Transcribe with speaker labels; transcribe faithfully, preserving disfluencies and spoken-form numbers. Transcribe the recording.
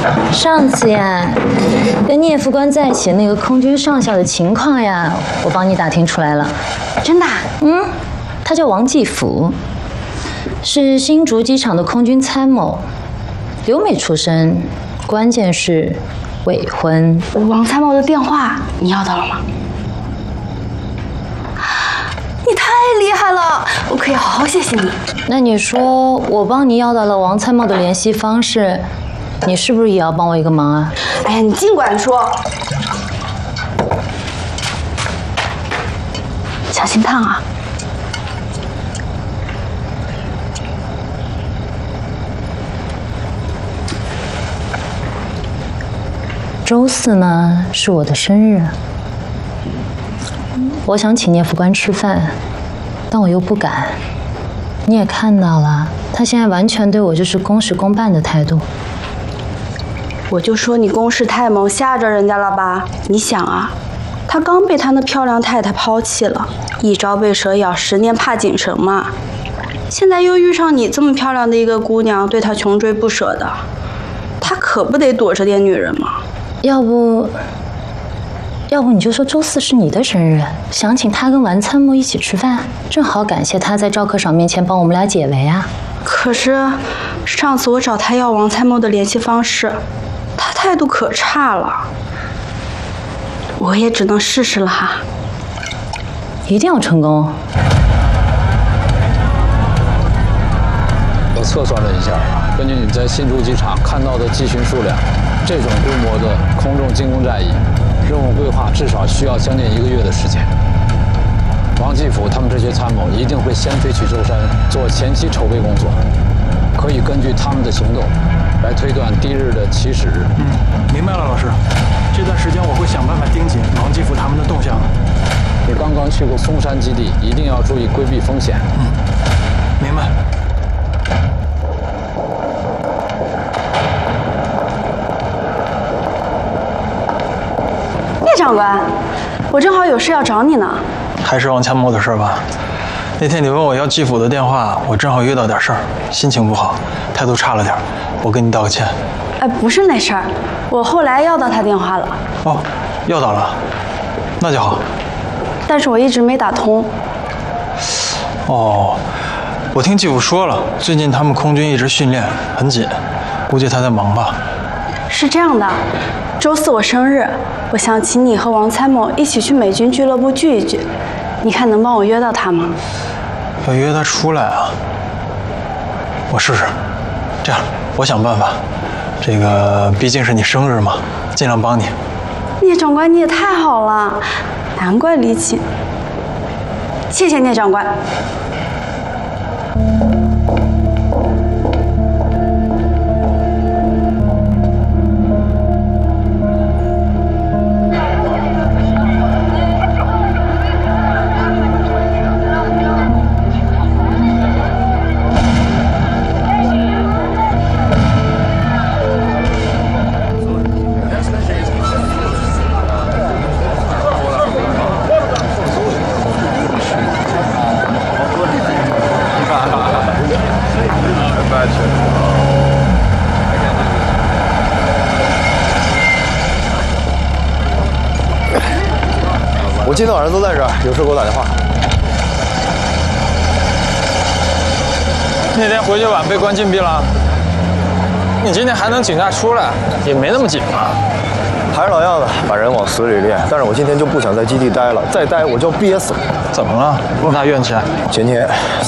Speaker 1: 上次呀，跟聂副官在一起那个空军上校的情况呀，我帮你打听出来了。
Speaker 2: 真的？
Speaker 1: 嗯，他叫王继福，是新竹机场的空军参谋，留美出身，关键是未婚。
Speaker 2: 王参谋的电话你要到了吗？你太厉害了，我可以好好谢谢你。
Speaker 1: 那你说我帮你要到了王参谋的联系方式，你是不是也要帮我一个忙啊？
Speaker 2: 哎呀，你尽管说，小心烫啊！
Speaker 1: 周四呢是我的生日，我想请聂副官吃饭，但我又不敢。你也看到了，他现在完全对我就是公事公办的态度。
Speaker 2: 我就说你攻势太猛，吓着人家了吧？你想啊，他刚被他那漂亮太太抛弃了，一朝被蛇咬，十年怕井绳嘛。现在又遇上你这么漂亮的一个姑娘，对他穷追不舍的，他可不得躲着点女人吗？
Speaker 1: 要不，要不你就说周四是你的生日，想请他跟王参谋一起吃饭，正好感谢他在赵科长面前帮我们俩解围啊。
Speaker 2: 可是上次我找他要王参谋的联系方式，他态度可差了，我也只能试试了哈。
Speaker 1: 一定要成功。
Speaker 3: 我测算了一下，根据你在新竹机场看到的机群数量，这种规模的空中进攻战役，任务规划至少需要将近一个月的时间。王继福他们这些参谋一定会先飞去舟山做前期筹备工作，可以根据他们的行动来推断第一日的起始日。
Speaker 4: 嗯，明白了，老师。这段时间我会想办法盯紧王继福他们的动向。
Speaker 3: 你刚刚去过松山基地，一定要注意规避风险。
Speaker 4: 嗯，明白。
Speaker 2: 聂长官，我正好有事要找你呢。
Speaker 4: 还是王参谋的事吧。那天你问我要继福的电话，我正好遇到点事儿，心情不好，态度差了点，我跟你道个歉。
Speaker 2: 哎，不是那事儿，我后来要到他电话了。
Speaker 4: 哦，要到了，那就好。
Speaker 2: 但是我一直没打通。
Speaker 4: 哦，我听继福说了，最近他们空军一直训练很紧，估计他在忙吧。
Speaker 2: 是这样的，周四我生日，我想请你和王参谋一起去美军俱乐部聚一聚，你看能帮我约到他吗？
Speaker 4: 要约他出来啊？我试试。这样，我想办法。这个毕竟是你生日嘛，尽量帮你。
Speaker 2: 聂长官，你也太好了，难怪离奇。谢谢聂长官。
Speaker 5: 我今天晚上都在这儿，有事给我打电话。
Speaker 4: 那天回去晚被关禁闭了，你今天还能请假出来，也没那么紧吧？
Speaker 5: 还是老样子，把人往死里练。但是我今天就不想在基地待了，再待我就要憋死了。
Speaker 4: 怎么了？那么大怨气？
Speaker 5: 前天